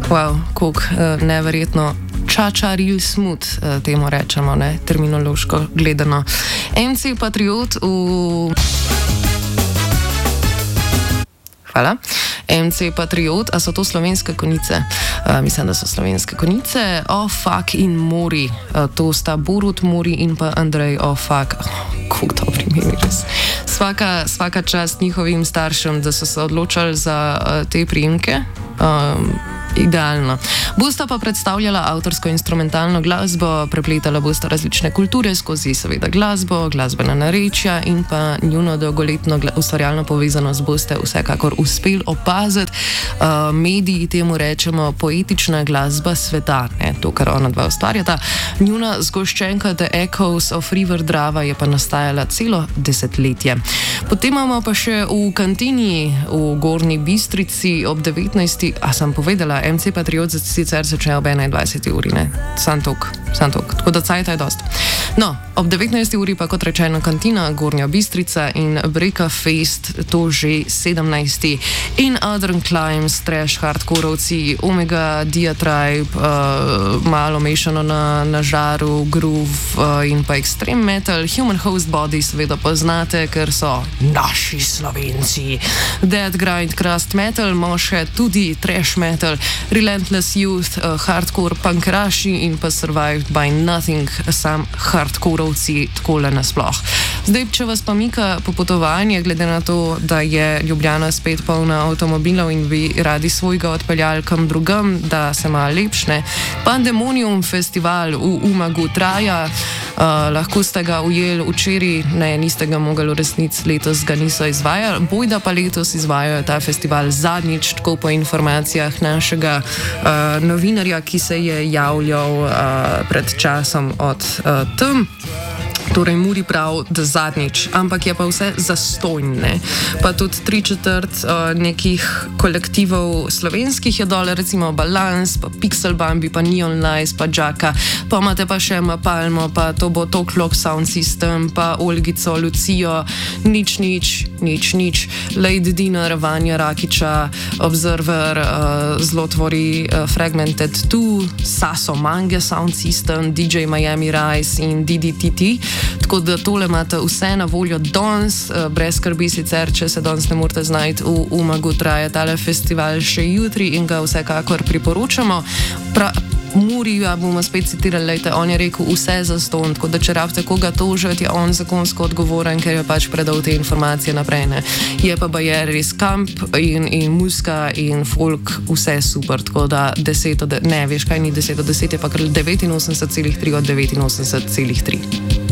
Wow, koliko neverjetno. Čačaril smut, temu rečemo, ne, terminološko gledano. MC Patriot Hvala. MC Patriot, a so to slovenske konice? Mislim, da so slovenske konice. Oh, fuck in Mori. To sta Borut Mori in pa Andrej, oh, fuck. Kako dobri imeni res. Svaka čast njihovim staršem, da so se odločali za te priimke. Idealno. Bosta pa predstavljala avtorsko instrumentalno glasbo, prepletala bosta različne kulture skozi seveda glasbo, glasbena narečja in pa njuno dolgoletno ustvarjalno povezanost boste vsekakor uspeli opaziti. Mediji temu rečemo poetična glasba sveta, ne, to, kar ona dva ustvarjata. Njuna zgoščenka The Echoes of River Drava je pa nastajala celo desetletje. Potem imamo pa še v kantini v Gornji Bistrici ob 19. A sem povedala, MC Patriot sicer začne ob 21. uri, ne? Sam tok. Tako da cajta je dost. No, ob 19. uri pa kot rečeno kantina Gornja Bistrica in Breka Fest, to že 17. In Other Climbs, trash hardkorovci, Omega, Diatribe, malo mešano na žaru, groove in pa extreme metal. Human Host Body seveda poznate, ker so naši Slovenci. Dead Grind, Crust Metal, moše tudi trash metal, Relentless Youth, hardcore punkraši in pa Survived by Nothing, sam hardkorovci, takole nasploh. Zdaj, če vas pa mika popotovanje, glede na to, da je Ljubljana spet polna avtomobilov in bi radi svojega odpeljali kam drugam, da se malo lepšne, Pandemonium festival v Umagu traja, lahko ste ga ujeli včeraj, ne, niste ga mogli v resnici, letos ga niso izvajali, bojda pa letos izvajajo ta festival zadnjič, tako po informacijah našega novinarja, ki se je javljal pred časom od tam. Torej, Muri prav, da zadnjič, ampak je pa vse zastojne. Pa tudi 3/4 nekih kolektivov slovenskih je dole, recimo Balans, pa Pixel Bambi, pa Neon Lies, pa Džaka, pa imate pa še Mapalmo, pa to bo Talk Sound System, pa Olgico, Lucijo, nič, Lady Dinner, Vanja Rakiča, Observer, Zlotvori, Fragmented 2, Saso Mange Sound System, DJ Miami Rise in DDTT. Tako da tole imate vse na voljo danes, brez skrbi sicer, če se danes ne morete znajti v Umagu, traja tale festival še jutri in ga vsekakor priporočamo. Murija bomo spet citirali, lejte, on je rekel vse zastonj, tako da če rabite koga tožiti, je on zakonsko odgovoren, ker je pač predal te informacije naprej, ne. Je pa bajer res kamp in muska in folk, vse super, tako da 10 od 10, ne, veš kaj ni 10 od 10, je pa kar 89,3 od 89,3.